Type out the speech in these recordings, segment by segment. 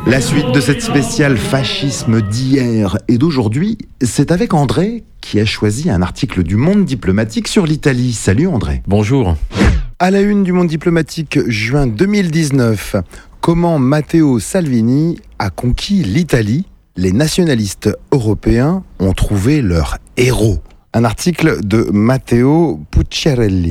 La suite de cette spéciale fascisme d'hier et d'aujourd'hui, c'est avec André qui a choisi un article du Monde diplomatique sur l'Italie. Salut André. Bonjour. À la une du Monde diplomatique, juin 2019, comment Matteo Salvini a conquis l'Italie? Les nationalistes européens ont trouvé leur héros. Un article de Matteo Pucciarelli.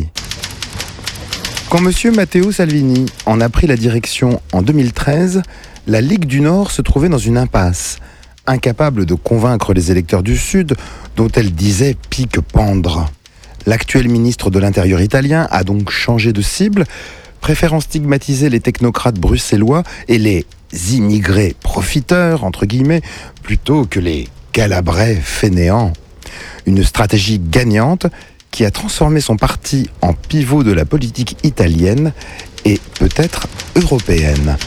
Quand M. Matteo Salvini en a pris la direction en 2013, la Ligue du Nord se trouvait dans une impasse, incapable de convaincre les électeurs du Sud, dont elle disait pique-pendre. L'actuel ministre de l'Intérieur italien a donc changé de cible, préférant stigmatiser les technocrates bruxellois et les immigrés profiteurs, entre guillemets, plutôt que les calabrais fainéants. Une stratégie gagnante qui a transformé son parti en pivot de la politique italienne et peut-être européenne.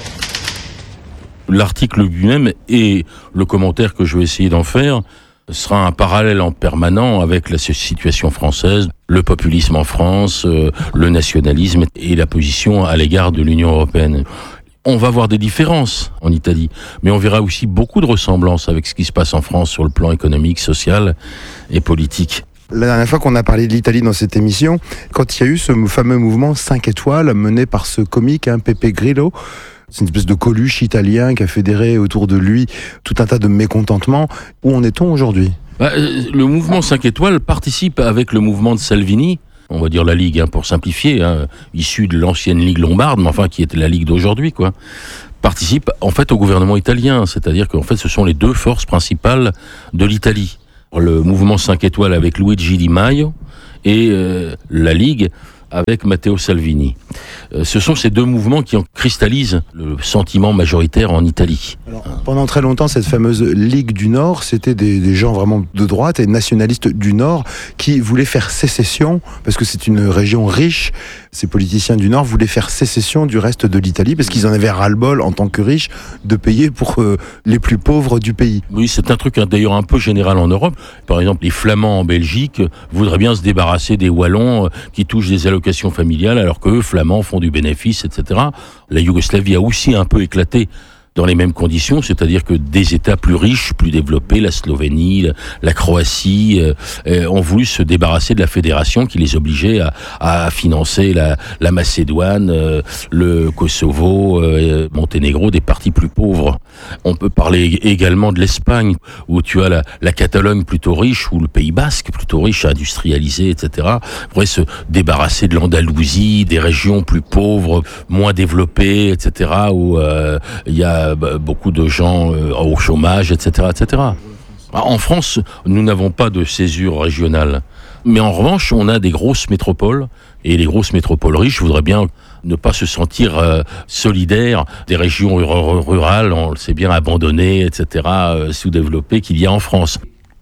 L'article lui-même et le commentaire que je vais essayer d'en faire sera un parallèle en permanent avec la situation française, le populisme en France, le nationalisme et la position à l'égard de l'Union européenne. On va voir des différences en Italie, mais on verra aussi beaucoup de ressemblances avec ce qui se passe en France sur le plan économique, social et politique. La dernière fois qu'on a parlé de l'Italie dans cette émission, quand il y a eu ce fameux mouvement 5 étoiles mené par ce comique, Pepe Grillo, c'est une espèce de Coluche italien qui a fédéré autour de lui tout un tas de mécontentements. Où en est-on aujourd'hui ? Le mouvement 5 étoiles participe avec le mouvement de Salvini, on va dire la Ligue pour simplifier, issue de l'ancienne Ligue lombarde, mais enfin qui était la Ligue d'aujourd'hui, participe en fait au gouvernement italien, c'est-à-dire qu'en fait ce sont les deux forces principales de l'Italie. Le mouvement 5 étoiles avec Luigi Di Maio et la Ligue avec Matteo Salvini. Ce sont ces deux mouvements qui en cristallisent le sentiment majoritaire en Italie. Alors, pendant très longtemps, cette fameuse Ligue du Nord, c'était des gens vraiment de droite et nationalistes du Nord qui voulaient faire sécession, parce que c'est une région riche. Ces politiciens du Nord voulaient faire sécession du reste de l'Italie, parce qu'ils en avaient ras-le-bol, en tant que riches, de payer pour les plus pauvres du pays. Oui, c'est un truc d'ailleurs un peu général en Europe. Par exemple, les Flamands en Belgique voudraient bien se débarrasser des Wallons qui touchent des allocations familiales, alors qu'eux, Flamands, font du bénéfice, etc. La Yougoslavie a aussi un peu éclaté dans les mêmes conditions, c'est-à-dire que des États plus riches, plus développés, la Slovénie, la Croatie, ont voulu se débarrasser de la fédération qui les obligeait à financer la Macédoine, le Kosovo, Monténégro, des parties plus pauvres. On peut parler également de l'Espagne, où tu as la Catalogne plutôt riche, ou le Pays Basque plutôt riche, industrialisé, etc. Pourrait se débarrasser de l'Andalousie, des régions plus pauvres, moins développées, etc., où il y a beaucoup de gens au chômage, etc., etc. En France, nous n'avons pas de césure régionale. Mais en revanche, on a des grosses métropoles, et les grosses métropoles riches voudraient bien ne pas se sentir solidaires des régions rurales, on le sait bien, abandonnées, etc., sous-développées qu'il y a en France.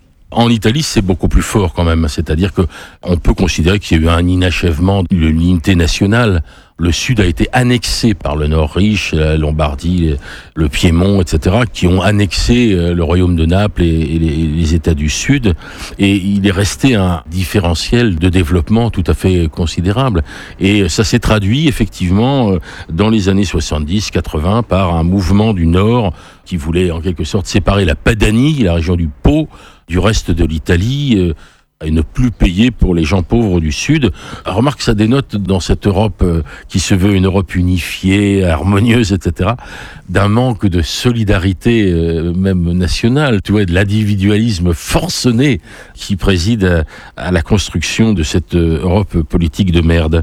En Italie, c'est beaucoup plus fort quand même, c'est-à-dire que on peut considérer qu'il y a eu un inachèvement de l'unité nationale. Le Sud a été annexé par le Nord riche, la Lombardie, le Piémont, etc., qui ont annexé le royaume de Naples et les États du Sud. Et il est resté un différentiel de développement tout à fait considérable. Et ça s'est traduit effectivement dans les années 70-80 par un mouvement du Nord qui voulait en quelque sorte séparer la Padanie, la région du Pô, du reste de l'Italie, et ne plus payer pour les gens pauvres du Sud. Remarque, ça dénote dans cette Europe qui se veut une Europe unifiée, harmonieuse, etc., d'un manque de solidarité même nationale, tu vois, de l'individualisme forcené qui préside à la construction de cette Europe politique de merde.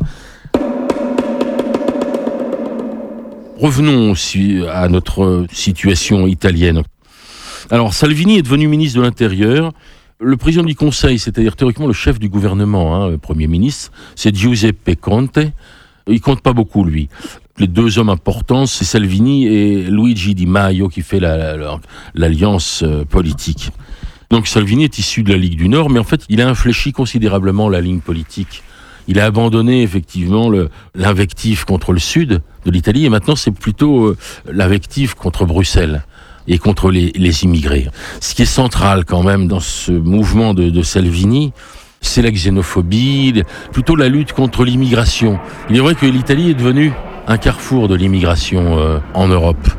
Revenons aussi à notre situation italienne. Alors, Salvini est devenu ministre de l'Intérieur. Le président du Conseil, c'est-à-dire théoriquement le chef du gouvernement, le Premier ministre, c'est Giuseppe Conte. Il compte pas beaucoup, lui. Les deux hommes importants, c'est Salvini et Luigi Di Maio qui fait l'alliance politique. Donc Salvini est issu de la Ligue du Nord, mais en fait, il a infléchi considérablement la ligne politique. Il a abandonné effectivement l'invective contre le sud de l'Italie, et maintenant c'est plutôt l'invective contre Bruxelles et contre les immigrés. Ce qui est central quand même dans ce mouvement de Salvini, c'est la xénophobie, plutôt la lutte contre l'immigration. Il est vrai que l'Italie est devenue un carrefour de l'immigration en Europe.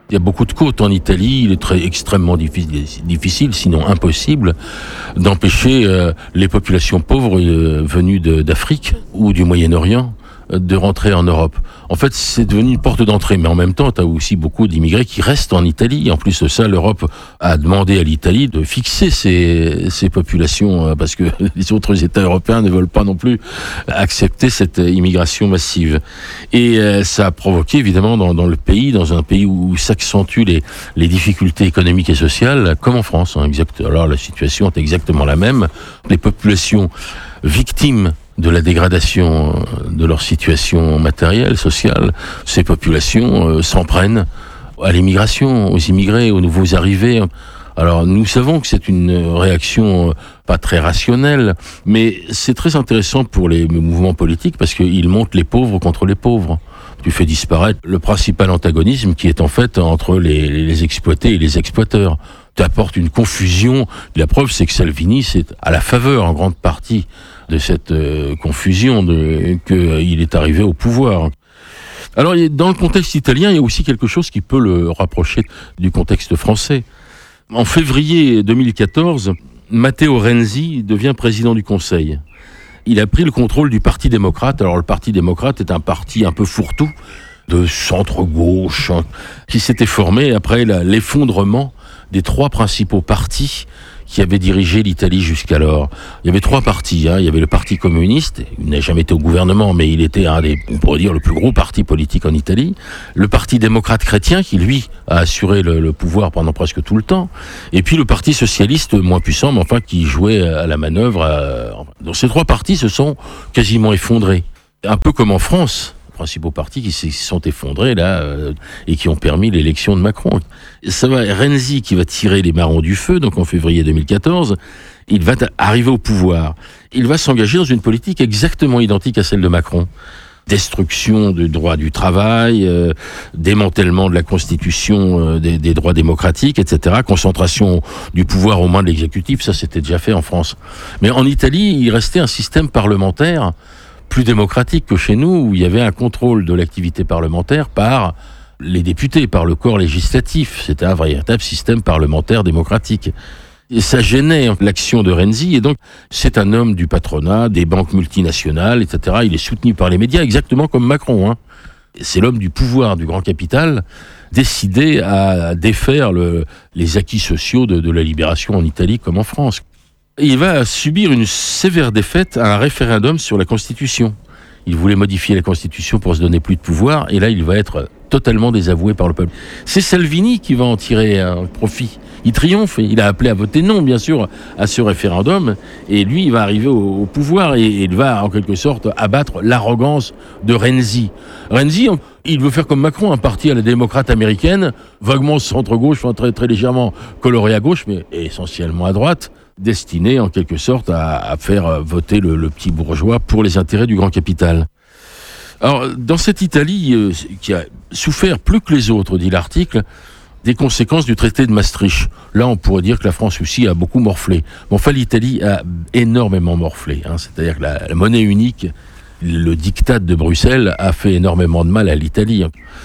Il y a beaucoup de côtes en Italie, il est extrêmement difficile, sinon impossible, d'empêcher les populations pauvres venues d'Afrique ou du Moyen-Orient de rentrer en Europe. En fait, c'est devenu une porte d'entrée, mais en même temps, tu as aussi beaucoup d'immigrés qui restent en Italie. En plus de ça, l'Europe a demandé à l'Italie de fixer ces populations, parce que les autres États européens ne veulent pas non plus accepter cette immigration massive. Et ça a provoqué, évidemment, dans le pays, dans un pays où s'accentuent les difficultés économiques et sociales, comme en France. Alors, la situation est exactement la même. Les populations victimes de la dégradation de leur situation matérielle, sociale, ces populations s'en prennent à l'immigration, aux immigrés, aux nouveaux arrivés. Alors nous savons que c'est une réaction pas très rationnelle, mais c'est très intéressant pour les mouvements politiques parce qu'ils montent les pauvres contre les pauvres. Tu fais disparaître le principal antagonisme qui est en fait entre les exploités et les exploiteurs. Tu apportes une confusion. La preuve, c'est que Salvini, c'est à la faveur en grande partie de cette confusion qu'il est arrivé au pouvoir. Alors, dans le contexte italien, il y a aussi quelque chose qui peut le rapprocher du contexte français. En février 2014, Matteo Renzi devient président du Conseil. Il a pris le contrôle du Parti démocrate. Alors, le Parti démocrate est un parti un peu fourre-tout, de centre-gauche, qui s'était formé après l'effondrement des trois principaux partis qui avaient dirigé l'Italie jusqu'alors. Il y avait trois partis. Il y avait le Parti communiste, il n'a jamais été au gouvernement, mais il était on pourrait dire, le plus gros parti politique en Italie. Le Parti démocrate chrétien, qui lui a assuré le pouvoir pendant presque tout le temps. Et puis le Parti socialiste, moins puissant, mais enfin qui jouait à la manœuvre. Donc ces trois partis se sont quasiment effondrés. Un peu comme en France. Principaux partis qui se sont effondrés là et qui ont permis l'élection de Macron. Ça va, Renzi qui va tirer les marrons du feu, donc en février 2014, il va arriver au pouvoir. Il va s'engager dans une politique exactement identique à celle de Macron. Destruction du droit du travail, démantèlement de la constitution des droits démocratiques, etc. Concentration du pouvoir aux mains de l'exécutif, ça c'était déjà fait en France. Mais en Italie, il restait un système parlementaire plus démocratique que chez nous, où il y avait un contrôle de l'activité parlementaire par les députés, par le corps législatif. C'était un véritable système parlementaire démocratique. Et ça gênait l'action de Renzi, et donc c'est un homme du patronat, des banques multinationales, etc. Il est soutenu par les médias, exactement comme Macron. C'est l'homme du pouvoir, du grand capital, décidé à défaire les acquis sociaux de la libération en Italie comme en France. Il va subir une sévère défaite à un référendum sur la Constitution. Il voulait modifier la Constitution pour se donner plus de pouvoir, et là, il va être totalement désavoué par le peuple. C'est Salvini qui va en tirer un profit. Il triomphe, et il a appelé à voter non, bien sûr, à ce référendum, et lui, il va arriver au pouvoir, et il va, en quelque sorte, abattre l'arrogance de Renzi. Renzi, il veut faire comme Macron, un parti à la démocrate américaine, vaguement centre-gauche, très, très légèrement coloré à gauche, mais essentiellement à droite, destiné en quelque sorte à faire voter le petit bourgeois pour les intérêts du grand capital. Alors, dans cette Italie qui a souffert plus que les autres, dit l'article, des conséquences du traité de Maastricht. Là, on pourrait dire que la France aussi a beaucoup morflé. Mais enfin, l'Italie a énormément morflé. C'est-à-dire que la monnaie unique, le diktat de Bruxelles a fait énormément de mal à l'Italie.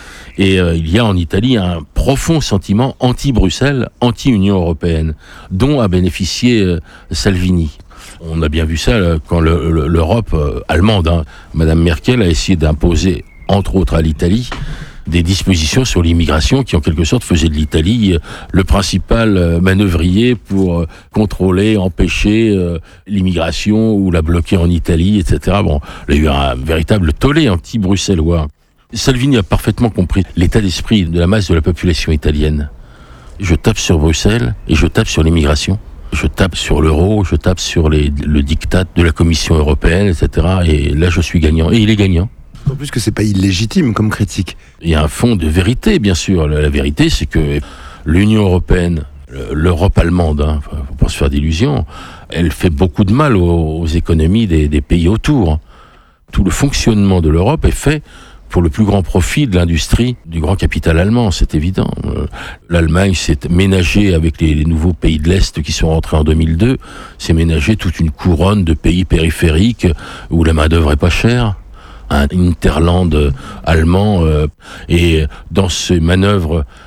Et il y a en Italie un profond sentiment anti-Bruxelles, anti-Union européenne, dont a bénéficié Salvini. On a bien vu ça quand l'Europe allemande, Madame Merkel a essayé d'imposer, entre autres à l'Italie, des dispositions sur l'immigration qui en quelque sorte faisaient de l'Italie le principal manœuvrier pour contrôler, empêcher l'immigration ou la bloquer en Italie, etc. Bon, il y a eu un véritable tollé anti-bruxellois. Salvini a parfaitement compris l'état d'esprit de la masse de la population italienne. Je tape sur Bruxelles et je tape sur l'immigration. Je tape sur l'euro, je tape sur le diktat de la Commission européenne, etc. Et là, je suis gagnant. Et il est gagnant. En plus que c'est pas illégitime comme critique. Il y a un fond de vérité, bien sûr. La vérité, c'est que l'Union européenne, l'Europe allemande, faut pas se faire d'illusions, elle fait beaucoup de mal aux économies des pays autour. Tout le fonctionnement de l'Europe est fait pour le plus grand profit de l'industrie du grand capital allemand, c'est évident. L'Allemagne s'est ménagée avec les nouveaux pays de l'Est qui sont rentrés en 2002, s'est ménagée toute une couronne de pays périphériques où la main-d'œuvre est pas chère. Un hinterland allemand, et dans ces manœuvres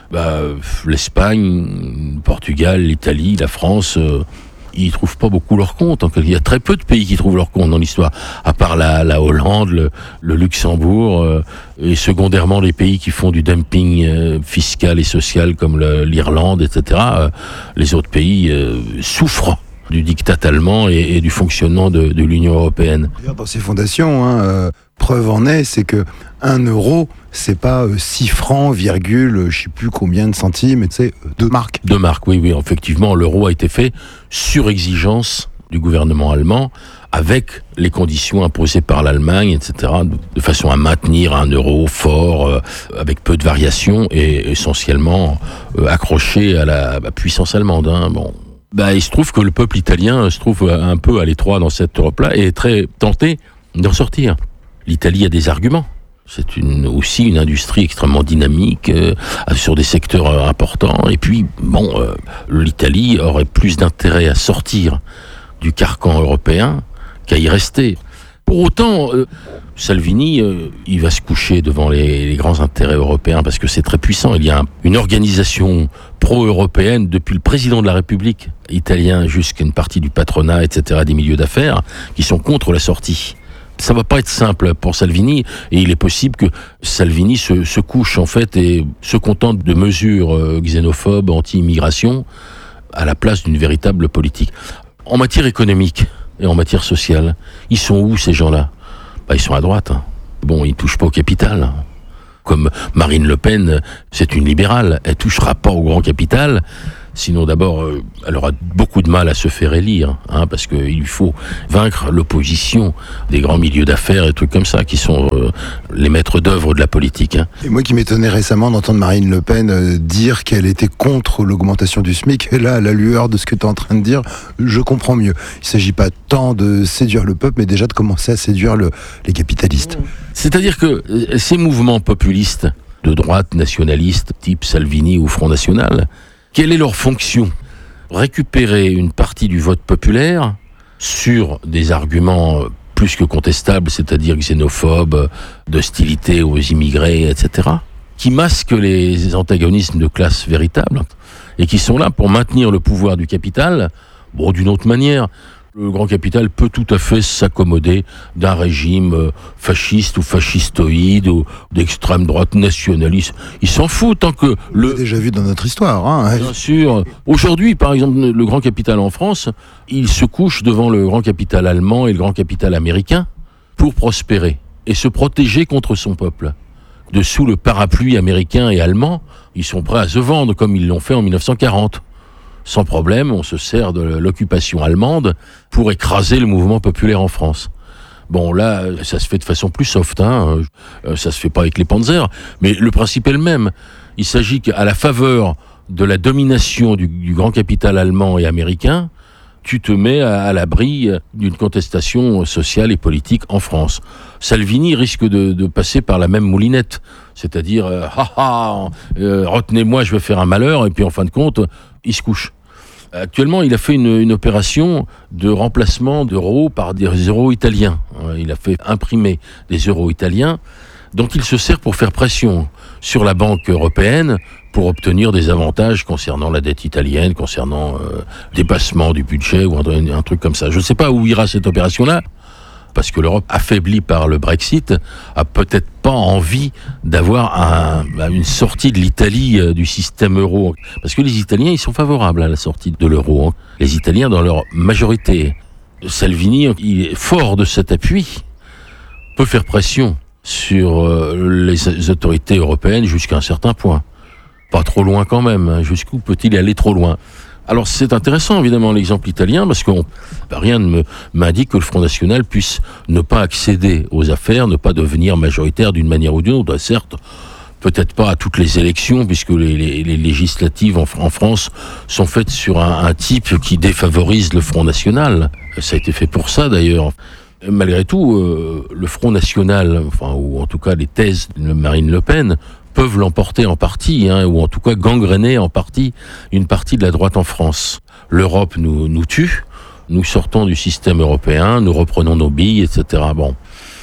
l'Espagne, le Portugal, l'Italie, la France, ils trouvent pas beaucoup leur compte. Il y a très peu de pays qui trouvent leur compte dans l'histoire, à part la Hollande, le Luxembourg, et secondairement les pays qui font du dumping fiscal et social comme l'Irlande, etc. Les autres pays souffrent du diktat allemand et du fonctionnement de l'Union européenne. Dans ces fondations, preuve en est, c'est que 1 euro, c'est pas 6 francs, virgule, je sais plus combien de centimes, c'est 2 marques. 2 marques, oui, effectivement, l'euro a été fait sur exigence du gouvernement allemand, avec les conditions imposées par l'Allemagne, etc., de façon à maintenir un euro fort, avec peu de variations, et essentiellement accroché à la puissance allemande. Il se trouve que le peuple italien se trouve un peu à l'étroit dans cette Europe-là et est très tenté d'en sortir. L'Italie a des arguments. C'est aussi une industrie extrêmement dynamique, sur des secteurs importants. Et puis, l'Italie aurait plus d'intérêt à sortir du carcan européen qu'à y rester. Pour autant, Salvini, il va se coucher devant les grands intérêts européens parce que c'est très puissant. Il y a une organisation pro-européenne depuis le président de la République italien jusqu'à une partie du patronat, etc., des milieux d'affaires, qui sont contre la sortie. Ça va pas être simple pour Salvini, et il est possible que Salvini se couche en fait et se contente de mesures xénophobes, anti-immigration, à la place d'une véritable politique. En matière économique et en matière sociale, ils sont où ces gens-là ? Ils sont à droite. Ils touchent pas au capital. Comme Marine Le Pen, c'est une libérale, elle touchera pas au grand capital. Sinon, d'abord, elle aura beaucoup de mal à se faire élire, parce qu'il lui faut vaincre l'opposition des grands milieux d'affaires et trucs comme ça, qui sont les maîtres d'œuvre de la politique. Et moi qui m'étonnais récemment d'entendre Marine Le Pen dire qu'elle était contre l'augmentation du SMIC, et là, à la lueur de ce que tu es en train de dire, je comprends mieux. Il ne s'agit pas tant de séduire le peuple, mais déjà de commencer à séduire les capitalistes. C'est-à-dire que ces mouvements populistes de droite, nationalistes, type Salvini ou Front National, quelle est leur fonction ? Récupérer une partie du vote populaire sur des arguments plus que contestables, c'est-à-dire xénophobes, d'hostilité aux immigrés, etc., qui masquent les antagonismes de classe véritables et qui sont là pour maintenir le pouvoir du capital, d'une autre manière. Le grand capital peut tout à fait s'accommoder d'un régime fasciste ou fascistoïde ou d'extrême droite nationaliste. Il s'en fout tant que le... C'est déjà vu dans notre histoire. Bien sûr. Aujourd'hui, par exemple, le grand capital en France, il se couche devant le grand capital allemand et le grand capital américain pour prospérer et se protéger contre son peuple. Dessous le parapluie américain et allemand, ils sont prêts à se vendre comme ils l'ont fait en 1940. Sans problème, on se sert de l'occupation allemande pour écraser le mouvement populaire en France. Là, ça se fait de façon plus soft, ça se fait pas avec les panzers, mais le principe est le même. Il s'agit qu'à la faveur de la domination du grand capital allemand et américain, tu te mets à l'abri d'une contestation sociale et politique en France. Salvini risque de passer par la même moulinette, c'est-à-dire retenez-moi, je vais faire un malheur, et puis en fin de compte, il se couche. Actuellement, il a fait une opération de remplacement d'euros par des euros italiens. Il a fait imprimer des euros italiens dont il se sert pour faire pression sur la Banque européenne pour obtenir des avantages concernant la dette italienne, concernant le dépassement du budget ou un truc comme ça. Je ne sais pas où ira cette opération-là, parce que l'Europe, affaiblie par le Brexit, a peut-être pas envie d'avoir une sortie de l'Italie du système euro. Parce que les Italiens, ils sont favorables à la sortie de l'euro. Les Italiens, dans leur majorité. Salvini, il est fort de cet appui, peut faire pression sur les autorités européennes jusqu'à un certain point. Pas trop loin quand même. Jusqu'où peut-il aller trop loin ? Alors c'est intéressant évidemment l'exemple italien parce que rien ne m'indique que le Front National puisse ne pas accéder aux affaires, ne pas devenir majoritaire d'une manière ou d'une autre. Certes, peut-être pas à toutes les élections puisque les législatives en France sont faites sur un type qui défavorise le Front National. Ça a été fait pour ça d'ailleurs. Malgré tout, le Front National, ou en tout cas les thèses de Marine Le Pen, peuvent l'emporter en partie, ou en tout cas gangréner en partie une partie de la droite en France. L'Europe nous tue, nous sortons du système européen, nous reprenons nos billes, etc.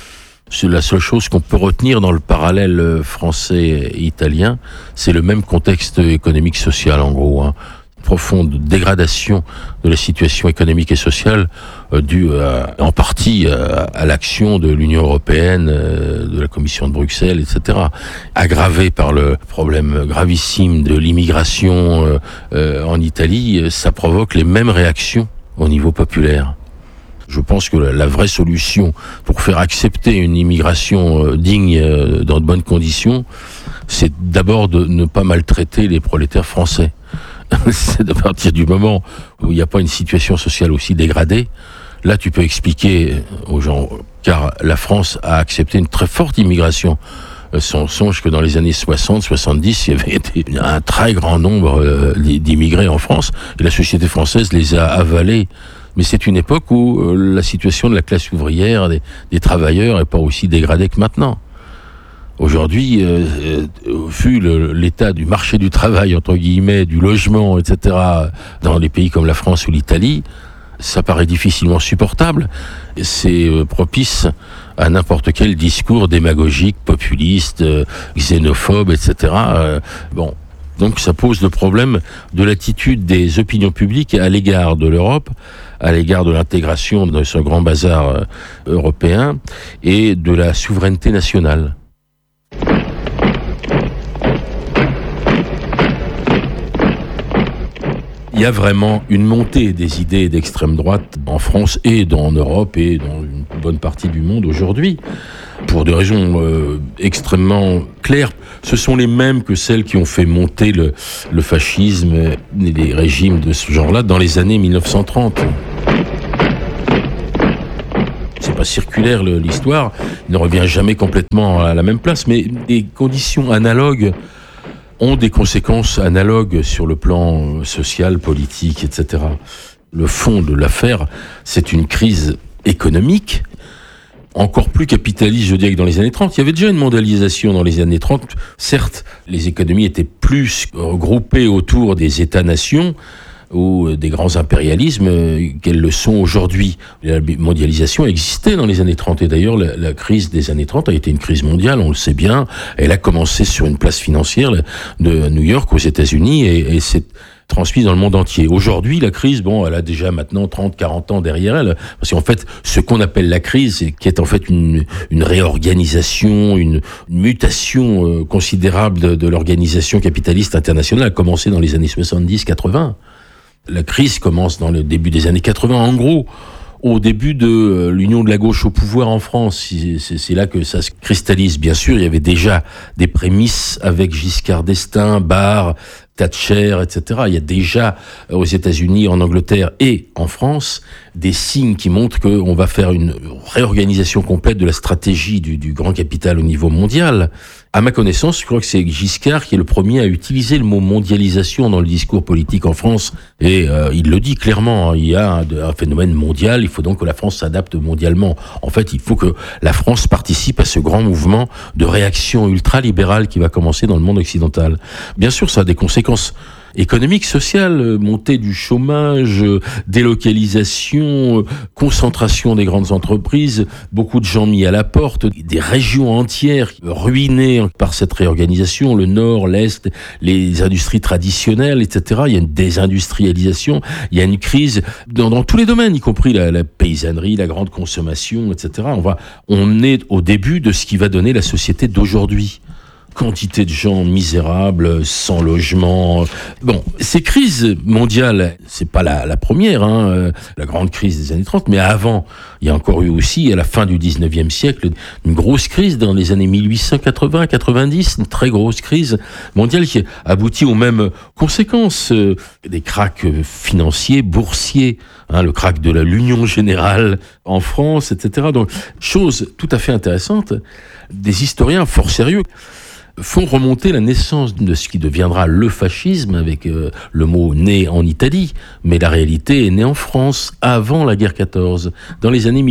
C'est la seule chose qu'on peut retenir dans le parallèle français et italien, c'est le même contexte économique social en gros. Profonde dégradation de la situation économique et sociale due en partie à l'action de l'Union européenne, de la Commission de Bruxelles, etc. Aggravée par le problème gravissime de l'immigration en Italie, ça provoque les mêmes réactions au niveau populaire. Je pense que la vraie solution pour faire accepter une immigration digne dans de bonnes conditions, c'est d'abord de ne pas maltraiter les prolétaires français. C'est à partir du moment où il n'y a pas une situation sociale aussi dégradée, là tu peux expliquer aux gens, car la France a accepté une très forte immigration. On songe que dans les années 60-70, il y avait un très grand nombre d'immigrés en France, et la société française les a avalés. Mais c'est une époque où la situation de la classe ouvrière, des travailleurs, n'est pas aussi dégradée que maintenant. Aujourd'hui, vu l'état du marché du travail, entre guillemets, du logement, etc., dans les pays comme la France ou l'Italie, ça paraît difficilement supportable. C'est propice à n'importe quel discours démagogique, populiste, xénophobe, etc. Donc ça pose le problème de l'attitude des opinions publiques à l'égard de l'Europe, à l'égard de l'intégration dans ce grand bazar européen et de la souveraineté nationale. Il y a vraiment une montée des idées d'extrême droite en France et en Europe et dans une bonne partie du monde aujourd'hui, pour des raisons extrêmement claires. Ce sont les mêmes que celles qui ont fait monter le fascisme et les régimes de ce genre-là dans les années 1930. C'est pas circulaire l'histoire, il ne revient jamais complètement à la même place, mais des conditions analogues ont des conséquences analogues sur le plan social, politique, etc. Le fond de l'affaire, c'est une crise économique, encore plus capitaliste, je dirais, que dans les années 30. Il y avait déjà une mondialisation dans les années 30. Certes, les économies étaient plus regroupées autour des États-nations ou des grands impérialismes qu'elles le sont aujourd'hui. La mondialisation existait dans les années 30 et d'ailleurs la crise des années 30 a été une crise mondiale, on le sait bien. Elle a commencé sur une place financière de New York aux États-Unis et s'est transmise dans le monde entier. Aujourd'hui, la crise, elle a déjà maintenant 30-40 ans derrière elle, parce qu'en fait, ce qu'on appelle la crise, qui est en fait une réorganisation, une mutation considérable de l'organisation capitaliste internationale, a commencé dans les années 70-80. La crise commence dans le début des années 80. En gros, au début de l'union de la gauche au pouvoir en France, c'est là que ça se cristallise. Bien sûr, il y avait déjà des prémices avec Giscard d'Estaing, Barre, Thatcher, etc. Il y a déjà aux États-Unis, en Angleterre et en France des signes qui montrent qu'on va faire une réorganisation complète de la stratégie du grand capital au niveau mondial. À ma connaissance, je crois que c'est Giscard qui est le premier à utiliser le mot mondialisation dans le discours politique en France. Et il le dit clairement, il y a un phénomène mondial, il faut donc que la France s'adapte mondialement. En fait, il faut que la France participe à ce grand mouvement de réaction ultralibérale qui va commencer dans le monde occidental. Bien sûr, ça a des conséquences économique, sociale, montée du chômage, délocalisation, concentration des grandes entreprises, beaucoup de gens mis à la porte, des régions entières ruinées par cette réorganisation, le nord, l'est, les industries traditionnelles, etc. Il y a une désindustrialisation, il y a une crise dans tous les domaines, y compris la paysannerie, la grande consommation, etc. On est au début de ce qui va donner la société d'aujourd'hui. Quantité de gens misérables, sans logement. Ces crises mondiales, c'est pas la première, la grande crise des années 30, mais avant, il y a encore eu aussi, à la fin du 19e siècle, une grosse crise dans les années 1880-90, une très grosse crise mondiale qui aboutit aux mêmes conséquences. Des cracks financiers, boursiers, le krach de l'Union Générale en France, etc. Donc, chose tout à fait intéressante, des historiens fort sérieux font remonter la naissance de ce qui deviendra le fascisme, avec le mot né en Italie, mais la réalité est née en France avant la guerre 14, dans les années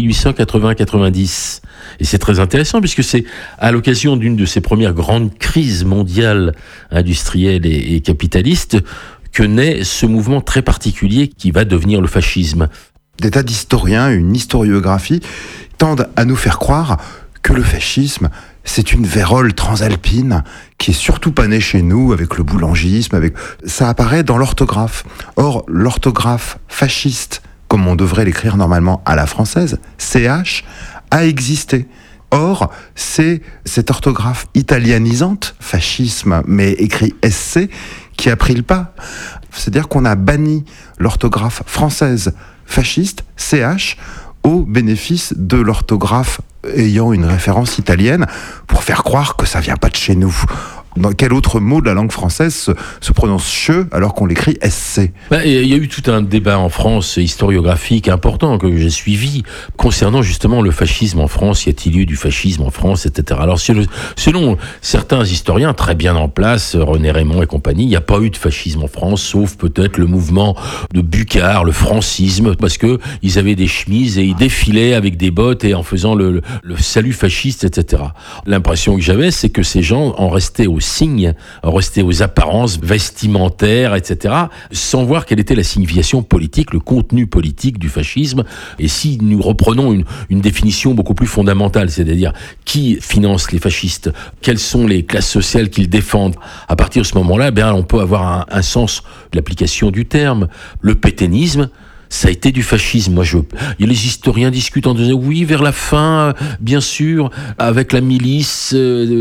1880-90. Et c'est très intéressant puisque c'est à l'occasion d'une de ces premières grandes crises mondiales industrielles et capitalistes que naît ce mouvement très particulier qui va devenir le fascisme. Des tas d'historiens, une historiographie, tendent à nous faire croire que le fascisme, c'est une vérole transalpine qui est surtout pas née chez nous avec le boulangisme, ça apparaît dans l'orthographe. Or, l'orthographe fasciste, comme on devrait l'écrire normalement à la française, CH, a existé. Or, c'est cette orthographe italianisante, fascisme, mais écrit SC, qui a pris le pas. C'est-à-dire qu'on a banni l'orthographe française fasciste, CH, au bénéfice de l'orthographe ayant une référence italienne, pour faire croire que ça vient pas de chez nous. Dans quel autre mot de la langue française se prononce che alors qu'on l'écrit SC? Il y a eu tout un débat en France historiographique important que j'ai suivi concernant justement le fascisme en France. Y a-t-il eu du fascisme en France, etc. Alors selon certains historiens très bien en place, René Raymond et compagnie, il n'y a pas eu de fascisme en France, sauf peut-être le mouvement de Bucard, le francisme, parce que ils avaient des chemises et ils défilaient avec des bottes et en faisant le salut fasciste, etc. L'impression que j'avais, c'est que ces gens en restaient aux signes, rester aux apparences vestimentaires, etc., sans voir quelle était la signification politique, le contenu politique du fascisme. Et si nous reprenons une définition beaucoup plus fondamentale, c'est-à-dire qui finance les fascistes, quelles sont les classes sociales qu'ils défendent, à partir de ce moment-là, on peut avoir un sens de l'application du terme. Le pétainisme, ça a été du fascisme. Les historiens discutent en disant oui, vers la fin, bien sûr, avec la milice,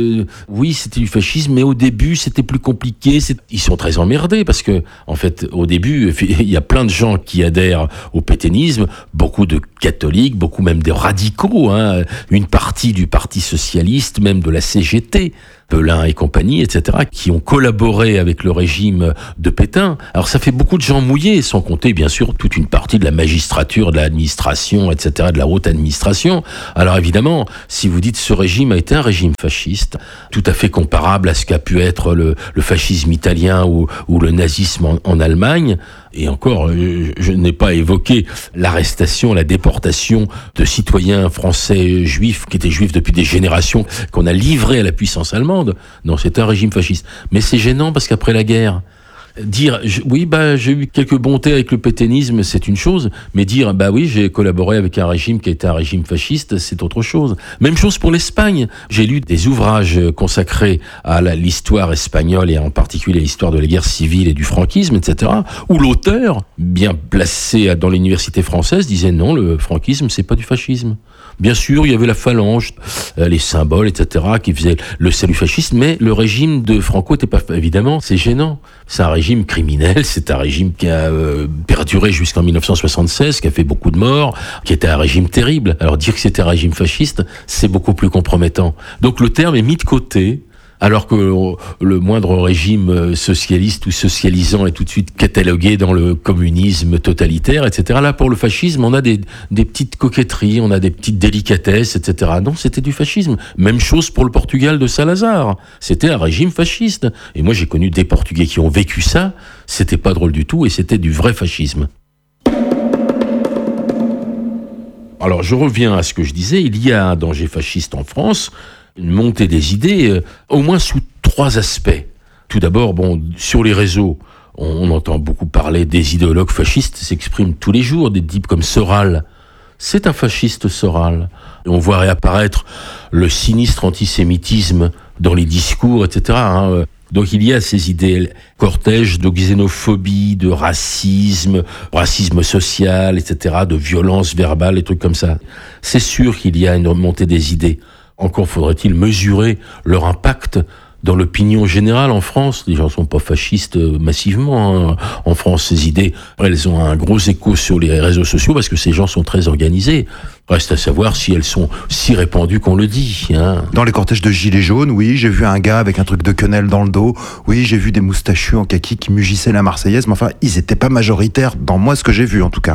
oui, c'était du fascisme, mais au début, c'était plus compliqué. Ils sont très emmerdés parce que, en fait, au début, il y a plein de gens qui adhèrent au pétainisme, beaucoup de catholiques, beaucoup même de radicaux, une partie du Parti socialiste, même de la CGT. Pelin et compagnie, etc., qui ont collaboré avec le régime de Pétain. Alors ça fait beaucoup de gens mouillés, sans compter bien sûr toute une partie de la magistrature, de l'administration, etc., de la haute administration. Alors évidemment, si vous dites ce régime a été un régime fasciste, tout à fait comparable à ce qu'a pu être le fascisme italien ou le nazisme en Allemagne, et encore, je n'ai pas évoqué l'arrestation, la déportation de citoyens français juifs, qui étaient juifs depuis des générations, qu'on a livrés à la puissance allemande. Non, c'est un régime fasciste. Mais c'est gênant parce qu'après la guerre, dire j'ai eu quelques bontés avec le pétainisme, c'est une chose, mais dire oui, j'ai collaboré avec un régime qui était un régime fasciste, c'est autre chose. Même chose pour l'Espagne. J'ai lu des ouvrages consacrés à l'histoire espagnole et en particulier l'histoire de la guerre civile et du franquisme, etc., où l'auteur, bien placé dans l'université française, disait non, le franquisme, c'est pas du fascisme. Bien sûr, il y avait la phalange, les symboles, etc., qui faisaient le salut fasciste, mais le régime de Franco n'était pas... Évidemment, c'est gênant. C'est un régime criminel, c'est un régime qui a perduré jusqu'en 1976, qui a fait beaucoup de morts, qui était un régime terrible. Alors dire que c'était un régime fasciste, c'est beaucoup plus compromettant. Donc le terme est mis de côté, alors que le moindre régime socialiste ou socialisant est tout de suite catalogué dans le communisme totalitaire, etc. Là, pour le fascisme, on a des petites coquetteries, on a des petites délicatesses, etc. Non, c'était du fascisme. Même chose pour le Portugal de Salazar. C'était un régime fasciste. Et moi, j'ai connu des Portugais qui ont vécu ça. C'était pas drôle du tout et c'était du vrai fascisme. Alors, je reviens à ce que je disais. Il y a un danger fasciste en France, une montée des idées, au moins sous 3 aspects. Tout d'abord, sur les réseaux, on entend beaucoup parler des idéologues fascistes s'expriment tous les jours, des types comme Soral. C'est un fasciste, Soral. On voit réapparaître le sinistre antisémitisme dans les discours, etc. Donc il y a ces idées, cortège de xénophobie, de racisme social, etc., de violence verbale, des trucs comme ça. C'est sûr qu'il y a une montée des idées. Encore faudrait-il mesurer leur impact dans l'opinion générale en France. Les gens ne sont pas fascistes massivement en France. Ces idées, elles ont un gros écho sur les réseaux sociaux parce que ces gens sont très organisés. Reste à savoir si elles sont si répandues qu'on le dit. Dans les cortèges de gilets jaunes, oui, j'ai vu un gars avec un truc de quenelle dans le dos. Oui, j'ai vu des moustachus en kaki qui mugissaient la Marseillaise. Mais enfin, ils n'étaient pas majoritaires dans moi ce que j'ai vu en tout cas.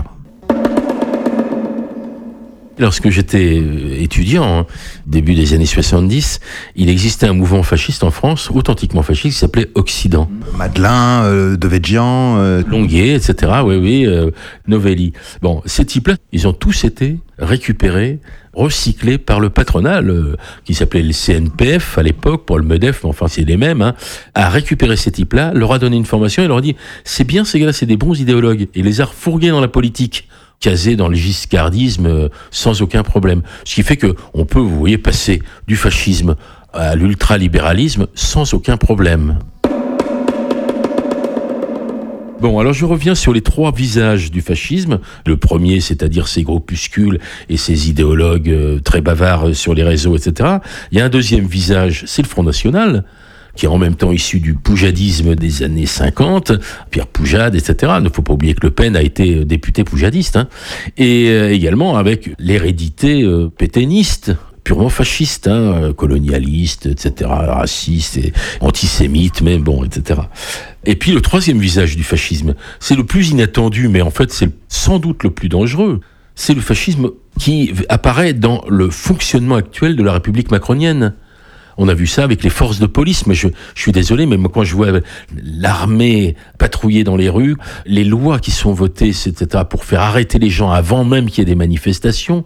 Lorsque j'étais étudiant, début des années 70, il existait un mouvement fasciste en France, authentiquement fasciste, qui s'appelait Occident. Madelin, Devedjian... Longuet, etc., Novelli. Ces types-là, ils ont tous été récupérés, recyclés par le patronat, qui s'appelait le CNPF à l'époque, pour le MEDEF, mais enfin c'est les mêmes, a récupéré ces types-là, leur a donné une formation et leur a dit « C'est bien, ces gars-là, c'est des bons idéologues. » Et les a refourgués dans la politique. casé dans le giscardisme sans aucun problème. Ce qui fait que on peut, vous voyez, passer du fascisme à l'ultralibéralisme sans aucun problème. Bon, alors je reviens sur les 3 visages du fascisme. Le premier, c'est-à-dire ces groupuscules et ces idéologues très bavards sur les réseaux, etc. Il y a un deuxième visage, c'est le Front National, qui est en même temps issu du poujadisme des années 50, Pierre Poujade, etc. Il ne faut pas oublier que Le Pen a été député poujadiste, et également avec l'hérédité pétainiste, purement fasciste, colonialiste, etc., raciste et antisémite, mais bon, etc. Et puis le troisième visage du fascisme, c'est le plus inattendu, mais en fait c'est sans doute le plus dangereux, c'est le fascisme qui apparaît dans le fonctionnement actuel de la République macronienne. On a vu ça avec les forces de police, mais je suis désolé, mais moi, quand je vois l'armée patrouiller dans les rues, les lois qui sont votées, etc., pour faire arrêter les gens avant même qu'il y ait des manifestations,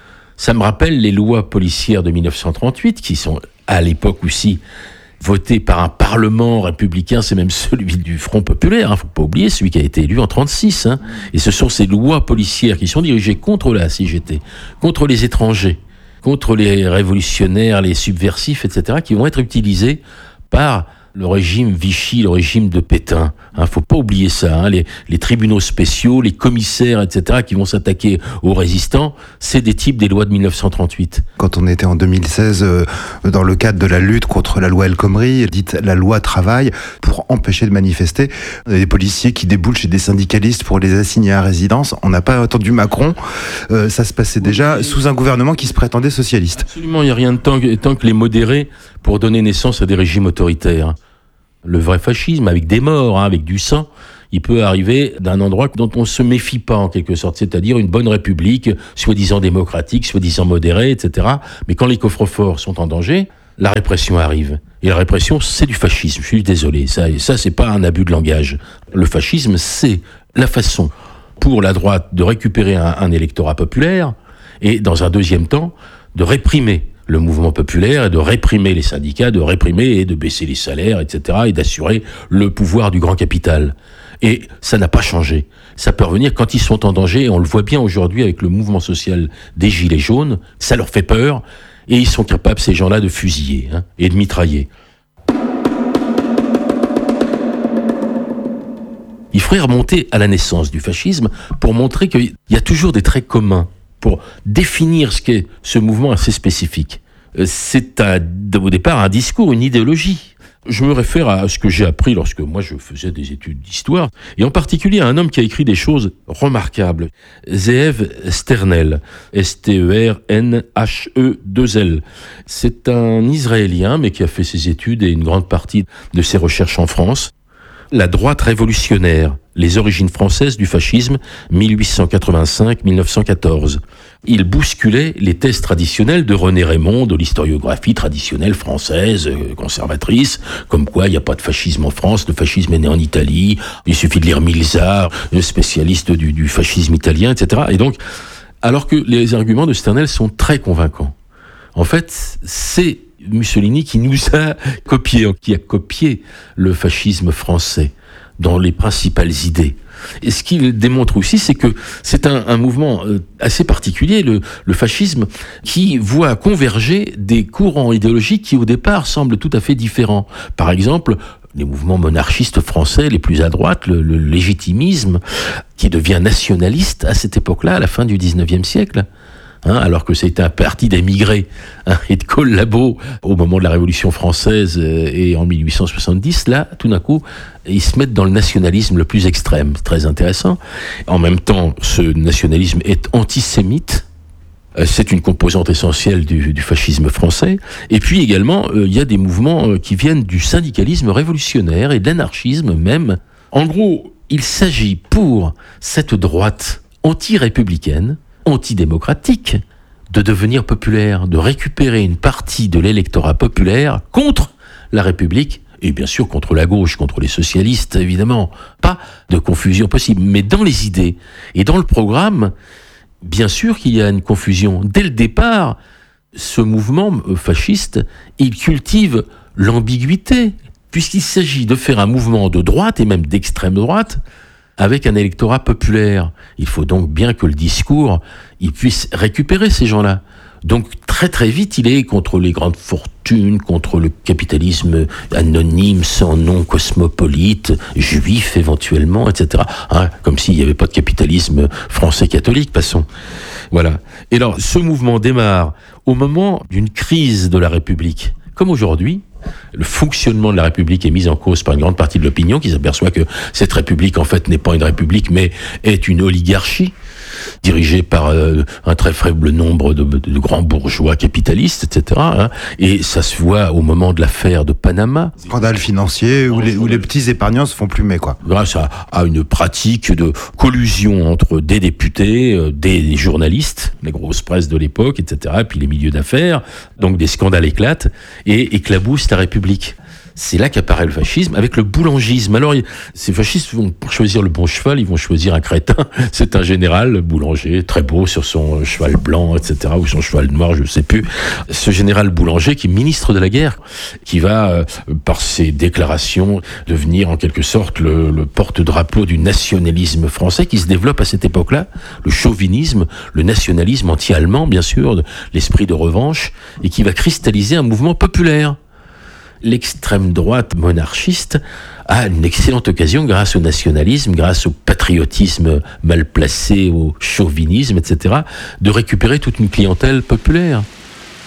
ça me rappelle les lois policières de 1938, qui sont à l'époque aussi votées par un parlement républicain, c'est même celui du Front populaire, faut pas oublier, celui qui a été élu en 1936. Et ce sont ces lois policières qui sont dirigées contre la CGT, contre les étrangers, contre les révolutionnaires, les subversifs, etc., qui vont être utilisés par le régime Vichy, le régime de Pétain. Faut pas oublier ça. Les tribunaux spéciaux, les commissaires, etc., qui vont s'attaquer aux résistants, c'est des types des lois de 1938. Quand on était en 2016 dans le cadre de la lutte contre la loi El Khomri, dite la loi travail, pour empêcher de manifester, des policiers qui déboulent chez des syndicalistes pour les assigner à résidence. On n'a pas attendu Macron. Ça se passait déjà sous un gouvernement qui se prétendait socialiste. Absolument, il n'y a rien de tant que les modérés pour donner naissance à des régimes autoritaires. Le vrai fascisme, avec des morts, avec du sang, il peut arriver d'un endroit dont on ne se méfie pas en quelque sorte, c'est-à-dire une bonne république, soi-disant démocratique, soi-disant modérée, etc. Mais quand les coffres-forts sont en danger, la répression arrive. Et la répression, c'est du fascisme, je suis désolé. Ça c'est pas un abus de langage. Le fascisme, c'est la façon pour la droite de récupérer un électorat populaire et, dans un deuxième temps, de réprimer le mouvement populaire et de réprimer les syndicats, de réprimer et de baisser les salaires, etc., et d'assurer le pouvoir du grand capital. Et ça n'a pas changé. Ça peut revenir quand ils sont en danger, et on le voit bien aujourd'hui avec le mouvement social des Gilets jaunes, ça leur fait peur, et ils sont capables, ces gens-là, de fusiller et de mitrailler. Il faudrait remonter à la naissance du fascisme pour montrer qu'il y a toujours des traits communs, pour définir ce qu'est ce mouvement assez spécifique. C'est au départ un discours, une idéologie. Je me réfère à ce que j'ai appris lorsque moi je faisais des études d'histoire, et en particulier à un homme qui a écrit des choses remarquables, Zeev Sternhell, S-T-E-R-N-H-E-2-L. C'est un Israélien, mais qui a fait ses études et une grande partie de ses recherches en France. La droite révolutionnaire, les origines françaises du fascisme, 1885-1914. Il bousculait les thèses traditionnelles de René Raymond, de l'historiographie traditionnelle française, conservatrice, comme quoi il n'y a pas de fascisme en France, le fascisme est né en Italie, il suffit de lire Milzar, le spécialiste du fascisme italien, etc. Et donc, alors que les arguments de Sternhell sont très convaincants. En fait, c'est Mussolini qui nous a copié le fascisme français dans les principales idées. Et ce qu'il démontre aussi, c'est que c'est un mouvement assez particulier, le fascisme, qui voit converger des courants idéologiques qui au départ semblent tout à fait différents. Par exemple, les mouvements monarchistes français les plus à droite, le légitimisme, qui devient nationaliste à cette époque-là, à la fin du 19e siècle. Alors que c'était un parti d'émigrés et de collabos au moment de la Révolution française et en 1870, là, tout d'un coup, ils se mettent dans le nationalisme le plus extrême. Très intéressant. En même temps, ce nationalisme est antisémite. C'est une composante essentielle du fascisme français. Et puis également, il y a des mouvements qui viennent du syndicalisme révolutionnaire et de l'anarchisme même. En gros, il s'agit pour cette droite anti-républicaine, antidémocratique, de devenir populaire, de récupérer une partie de l'électorat populaire contre la République, et bien sûr contre la gauche, contre les socialistes, évidemment. Pas de confusion possible, mais dans les idées et dans le programme, bien sûr qu'il y a une confusion. Dès le départ, ce mouvement fasciste, il cultive l'ambiguïté, puisqu'il s'agit de faire un mouvement de droite, et même d'extrême droite, avec un électorat populaire. Il faut donc bien que le discours, il puisse récupérer ces gens-là. Donc très très vite, il est contre les grandes fortunes, contre le capitalisme anonyme, sans nom, cosmopolite, juif éventuellement, etc. Comme s'il n'y avait pas de capitalisme français catholique, passons. Voilà. Et alors, ce mouvement démarre au moment d'une crise de la République, comme aujourd'hui. Le fonctionnement de la République est mis en cause par une grande partie de l'opinion qui s'aperçoit que cette République, en fait, n'est pas une République, mais est une oligarchie dirigée par un très faible nombre de grands bourgeois capitalistes, etc. Et ça se voit au moment de l'affaire de Panama. Scandale financier où les petits épargnants se font plumer, quoi. Grâce à une pratique de collusion entre des députés, des journalistes, les grosses presses de l'époque, etc., et puis les milieux d'affaires. Donc des scandales éclatent et éclaboussent la République. C'est là qu'apparaît le fascisme, avec le boulangisme. Alors, ces fascistes vont choisir le bon cheval, ils vont choisir un crétin. C'est un général boulanger, très beau sur son cheval blanc, etc., ou son cheval noir, je ne sais plus. Ce général boulanger qui est ministre de la guerre, qui va, par ses déclarations, devenir en quelque sorte le porte-drapeau du nationalisme français qui se développe à cette époque-là. Le chauvinisme, le nationalisme anti-allemand, bien sûr, l'esprit de revanche, et qui va cristalliser un mouvement populaire. L'extrême droite monarchiste a une excellente occasion, grâce au nationalisme, grâce au patriotisme mal placé, au chauvinisme, etc., de récupérer toute une clientèle populaire.